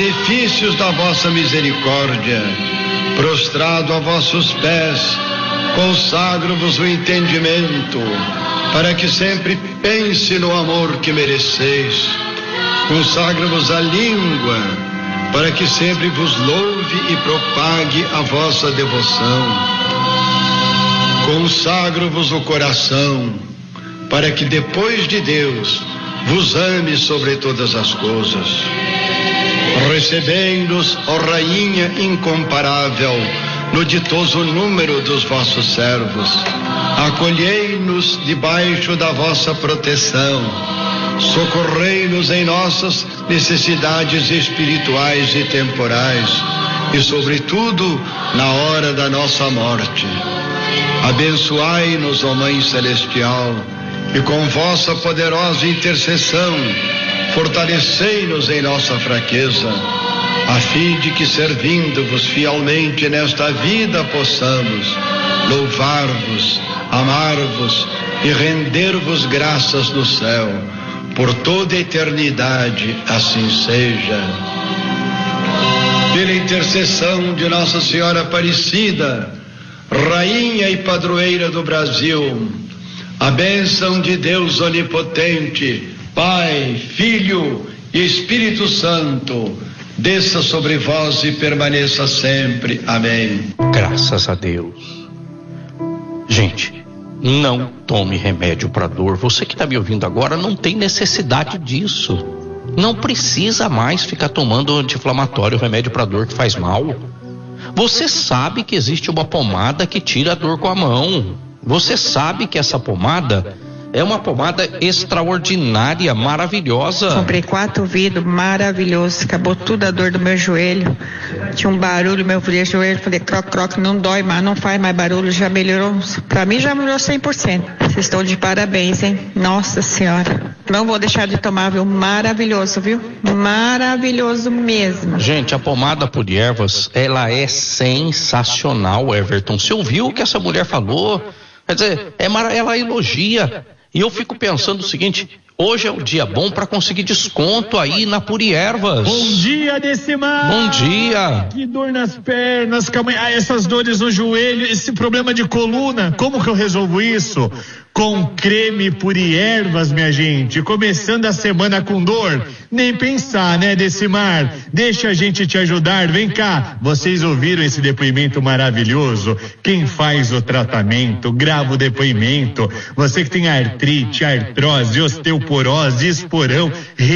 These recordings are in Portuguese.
benefícios da vossa misericórdia. Prostrado a vossos pés, consagro-vos o entendimento, para que sempre pense no amor que mereceis. Consagro-vos a língua, para que sempre vos louve e propague a vossa devoção. Consagro-vos o coração, para que depois de Deus vos ame sobre todas as coisas. Recebei-nos, ó Rainha incomparável, no ditoso número dos vossos servos. Acolhei-nos debaixo da vossa proteção. Socorrei-nos em nossas necessidades espirituais e temporais e, sobretudo, na hora da nossa morte. Abençoai-nos, ó Mãe Celestial, e com vossa poderosa intercessão fortalecei-nos em nossa fraqueza, a fim de que, servindo-vos fielmente nesta vida, possamos louvar-vos, amar-vos e render-vos graças no céu, por toda a eternidade, assim seja. Pela intercessão de Nossa Senhora Aparecida, Rainha e Padroeira do Brasil, a bênção de Deus Onipotente, Pai, Filho e Espírito Santo, desça sobre vós e permaneça sempre. Amém. Graças a Deus. Gente, não tome remédio para dor. Você que está me ouvindo agora não tem necessidade disso. Não precisa mais ficar tomando anti-inflamatório, remédio para dor que faz mal. Você sabe que existe uma pomada que tira a dor com a mão. Você sabe que essa pomada é uma pomada extraordinária, maravilhosa. Comprei 4 vidros, maravilhoso. Acabou tudo a dor do meu joelho. Tinha um barulho, meu joelho. Falei, croc, não dói mais, não faz mais barulho. Já melhorou. Pra mim já melhorou 100%. Vocês estão de parabéns, hein? Nossa Senhora. Não vou deixar de tomar, viu? Maravilhoso, viu? Maravilhoso mesmo. Gente, a pomada Puri Ervas, ela é sensacional, Everton. Você ouviu o que essa mulher falou? Quer dizer, ela elogia. E eu fico pensando o seguinte: hoje é o dia bom para conseguir desconto aí na Puri Ervas. Bom dia, Decimar. Bom dia. Que dor nas pernas, essas dores no joelho, esse problema de coluna, como que eu resolvo isso? Com creme Puri Ervas, minha gente. Começando a semana com dor, nem pensar, né, Decimar? Deixa a gente te ajudar. Vem cá, vocês ouviram esse depoimento maravilhoso? Quem faz o tratamento, grava o depoimento. Você que tem artrite, artrose, osteoporose, esporão,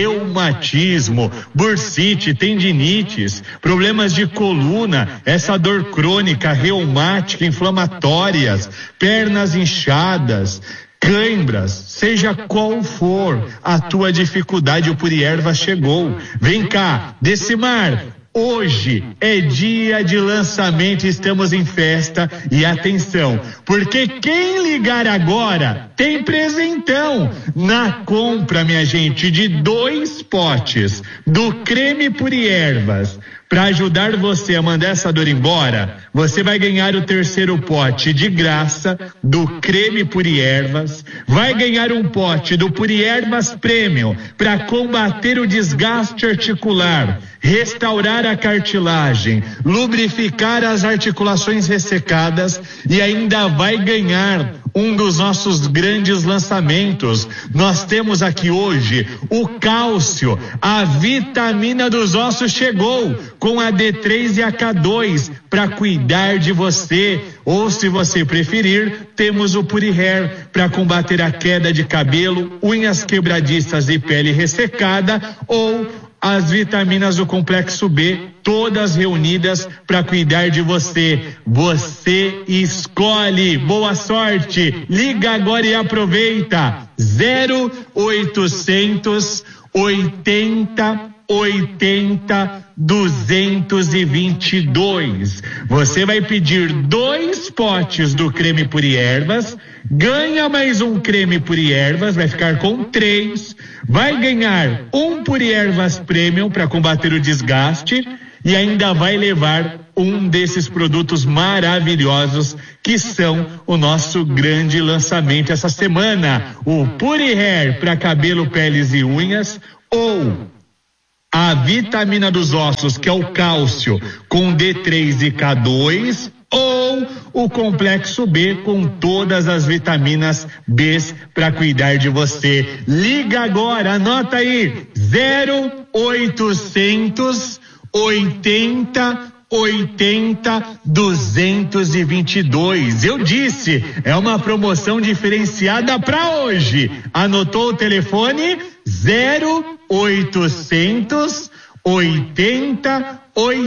reumatismo, bursite, tendinites, problemas de coluna, essa dor crônica, reumática, inflamatórias, pernas inchadas, cãibras, seja qual for a tua dificuldade, o Puri Ervas chegou. Vem cá, Decimar, hoje é dia de lançamento, estamos em festa e atenção, porque quem ligar agora tem presentão na compra, minha gente, de 2 potes do creme Puri Ervas. Para ajudar você a mandar essa dor embora, você vai ganhar o 3º pote de graça do creme Puri Ervas, vai ganhar um pote do Puri Ervas Premium para combater o desgaste articular, restaurar a cartilagem, lubrificar as articulações ressecadas e ainda vai ganhar um dos nossos grandes lançamentos. Nós temos aqui hoje o cálcio, a vitamina dos ossos chegou com a D3 e a K2 para cuidar de você. Ou, se você preferir, temos o Puri Hair para combater a queda de cabelo, unhas quebradiças e pele ressecada, ou as vitaminas do complexo B, todas reunidas para cuidar de você. Você escolhe. Boa sorte. Liga agora e aproveita. 0800 80 222. Você vai pedir 2 potes do creme Puri Ervas, ganha mais um creme Puri Ervas, vai ficar com 3, vai ganhar um Puri Ervas Premium para combater o desgaste e ainda vai levar um desses produtos maravilhosos que são o nosso grande lançamento essa semana, o Puri Hair para cabelo, peles e unhas, ou a vitamina dos ossos, que é o cálcio, com D3 e K2, ou o complexo B com todas as vitaminas B para cuidar de você. Liga agora, anota aí, 0800 80 222. Eu disse, é uma promoção diferenciada para hoje. Anotou o telefone? 0800 80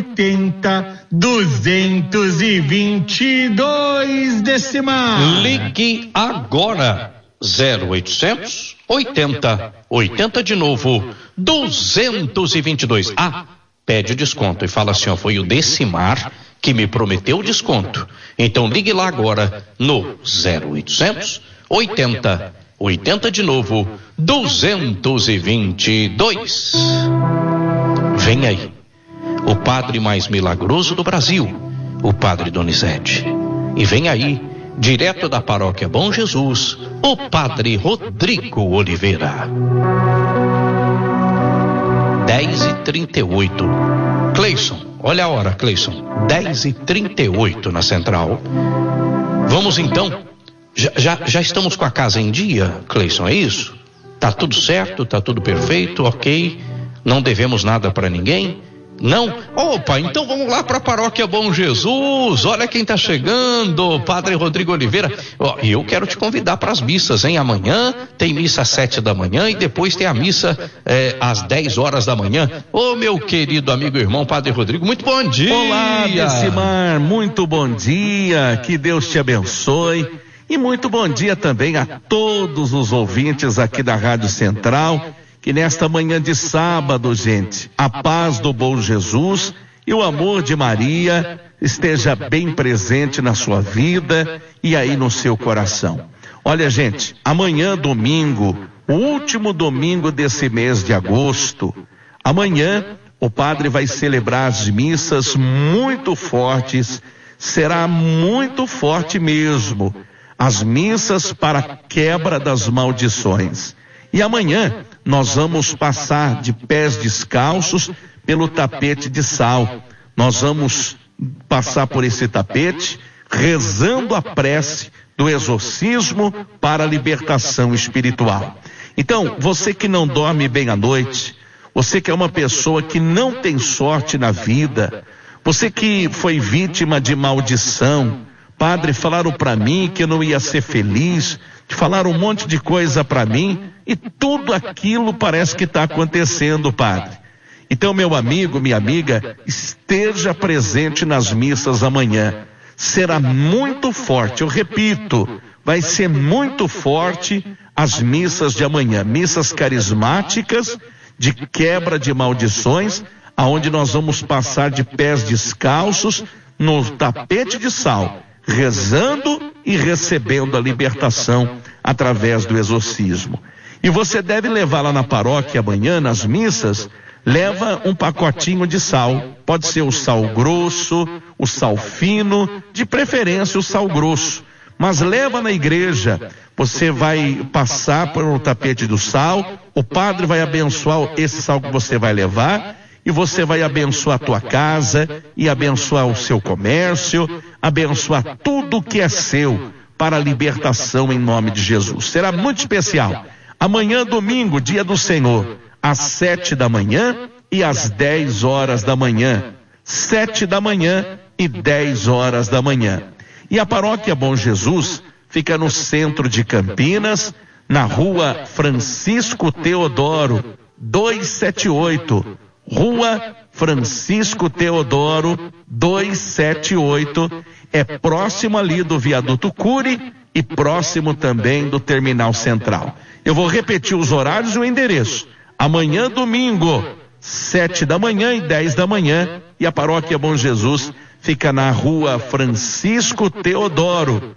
222, Decimar. Ligue agora. 0800 80 de novo 222. Pede o desconto e fala assim, foi o Decimar que me prometeu o desconto. Então ligue lá agora no 0800 80 de novo 222. Vem aí o padre mais milagroso do Brasil, o Padre Donizete. E vem aí, direto da paróquia Bom Jesus, o Padre Rodrigo Oliveira. 10h38. Cleison, olha a hora, Cleison. 10h38 na central. Vamos então. Já estamos com a casa em dia, Cleison, é isso? Tá tudo certo, tá tudo perfeito, ok? Não devemos nada para ninguém? Não? Opa, então vamos lá para a paróquia Bom Jesus. Olha quem tá chegando, Padre Rodrigo Oliveira. E eu quero te convidar para as missas, hein? Amanhã tem missa às 7 da manhã e depois tem a missa às 10 horas da manhã. Ô, meu querido amigo e irmão Padre Rodrigo, muito bom dia. Olá, Decimar, muito bom dia. Que Deus te abençoe. E muito bom dia também a todos os ouvintes aqui da Rádio Central. Que nesta manhã de sábado, gente, a paz do bom Jesus e o amor de Maria esteja bem presente na sua vida e aí no seu coração. Olha, gente, amanhã domingo, o último domingo desse mês de agosto, amanhã o padre vai celebrar as missas muito fortes, será muito forte mesmo, as missas para a quebra das maldições. E amanhã nós vamos passar de pés descalços pelo tapete de sal. Nós vamos passar por esse tapete rezando a prece do exorcismo para a libertação espiritual. Então, você que não dorme bem à noite, você que é uma pessoa que não tem sorte na vida, você que foi vítima de maldição, padre, falaram para mim que eu não ia ser feliz, falaram um monte de coisa para mim, e tudo aquilo parece que está acontecendo, padre. Então, meu amigo, minha amiga, esteja presente nas missas amanhã. Será muito forte, eu repito, vai ser muito forte as missas de amanhã. Missas carismáticas, de quebra de maldições, aonde nós vamos passar de pés descalços no tapete de sal, rezando e recebendo a libertação através do exorcismo. E você deve levar lá na paróquia amanhã, nas missas, leva um pacotinho de sal. Pode ser o sal grosso, o sal fino, de preferência o sal grosso. Mas leva na igreja, você vai passar por um tapete do sal, o padre vai abençoar esse sal que você vai levar, e você vai abençoar a tua casa, e abençoar o seu comércio, abençoar tudo que é seu, para a libertação em nome de Jesus. Será muito especial. Amanhã, domingo, dia do Senhor, às 7 da manhã e às 10 horas da manhã. 7 da manhã e 10 horas da manhã. E a paróquia Bom Jesus fica no centro de Campinas, na rua Francisco Teodoro, 278. Rua Francisco Teodoro, 278. É próximo ali do viaduto Cury e próximo também do Terminal Central. Eu vou repetir os horários e o endereço. Amanhã, domingo, 7 da manhã e 10 da manhã. E a paróquia Bom Jesus fica na rua Francisco Teodoro,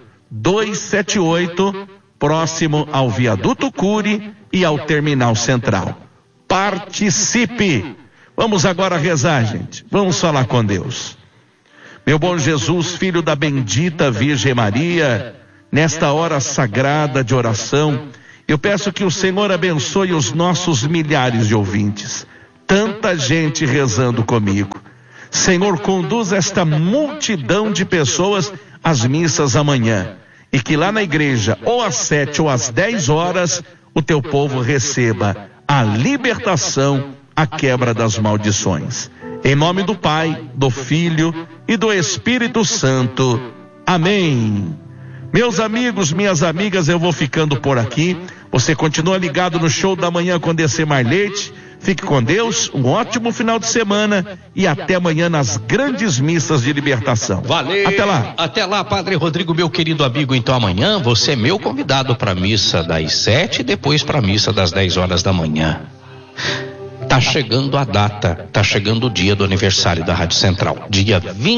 278, próximo ao viaduto Cury e ao Terminal Central. Participe! Vamos agora rezar, gente. Vamos falar com Deus. Meu bom Jesus, filho da bendita Virgem Maria, nesta hora sagrada de oração, eu peço que o Senhor abençoe os nossos milhares de ouvintes, tanta gente rezando comigo. Senhor, conduz esta multidão de pessoas às missas amanhã, e que lá na igreja, ou às 7 ou às 10 horas, o teu povo receba a libertação, a quebra das maldições. Em nome do Pai, do Filho e do Espírito Santo. Amém. Meus amigos, minhas amigas, eu vou ficando por aqui. Você continua ligado no Show da Manhã com Decemar Leite. Fique com Deus, um ótimo final de semana e até amanhã nas grandes missas de libertação. Valeu! Até lá! Até lá, Padre Rodrigo, meu querido amigo. Então amanhã você é meu convidado para a missa das 7 e depois para a missa das 10 horas da manhã. Tá chegando a data, tá chegando o dia do aniversário da Rádio Central. Dia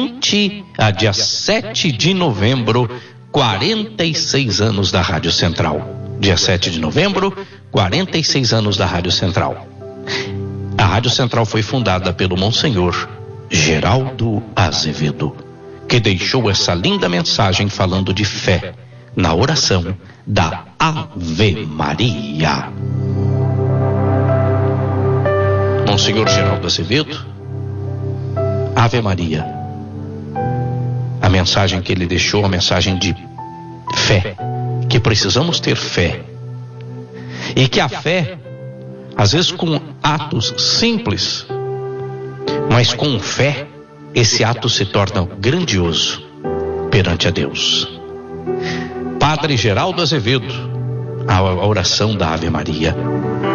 7 de novembro, 46 anos da Rádio Central. Dia 7 de novembro, 46 anos da Rádio Central. A Rádio Central foi fundada pelo Monsenhor Geraldo Azevedo, que deixou essa linda mensagem falando de fé na oração da Ave Maria. Monsenhor Geraldo Azevedo, Ave Maria. A mensagem que ele deixou, a mensagem de fé, que precisamos ter fé. E que a fé, às vezes com atos simples, mas com fé, esse ato se torna grandioso perante a Deus. Padre Geraldo Azevedo, a oração da Ave Maria.